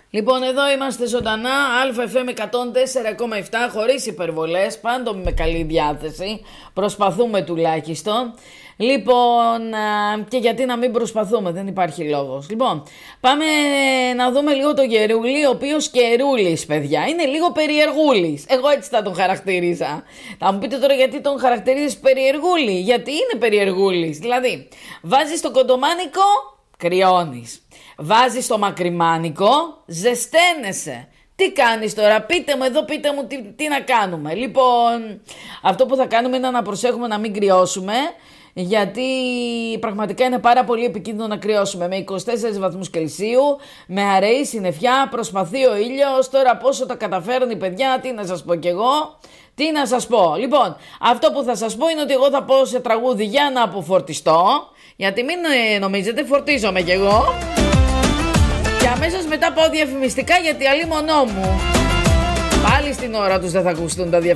Λοιπόν, εδώ είμαστε ζωντανά, ΑΦΜ 104,7, χωρίς υπερβολές, πάντο με καλή διάθεση, προσπαθούμε τουλάχιστον. Λοιπόν, και γιατί να μην προσπαθούμε, δεν υπάρχει λόγος. Λοιπόν, πάμε να δούμε λίγο τον Γερούλη, ο οποίος Κερούλης, παιδιά, είναι λίγο περιεργούλης. Εγώ έτσι θα τον χαρακτήριζα. Θα μου πείτε τώρα γιατί τον χαρακτηρίζεις περιεργούλη, γιατί είναι περιεργούλης. Δηλαδή, βάζεις το κοντομάνικο, κρυώνεις. Βάζεις το μακριμάνικο, ζεσταίνεσαι. Τι κάνεις τώρα, πείτε μου εδώ, πείτε μου τι να κάνουμε. Λοιπόν, αυτό που θα κάνουμε είναι να προσέχουμε να μην κρυώσουμε, γιατί πραγματικά είναι πάρα πολύ επικίνδυνο να κρυώσουμε. Με 24 βαθμούς Κελσίου, με αραιή συννεφιά, προσπαθεί ο ήλιος. Τώρα πόσο τα καταφέρουν οι παιδιά, τι να σας πω κι εγώ. Τι να σας πω. Λοιπόν, αυτό που θα σας πω είναι ότι εγώ θα πω σε τραγούδι για να αποφορτιστώ, γιατί μην νομίζετε, φορτίζομαι κι εγώ. Και αμέσως μετά πάω διαφημιστικά, γιατί αλλήμονό μου. Πάλι στην ώρα τους δεν θα ακουστούν τα διαφημιστικά.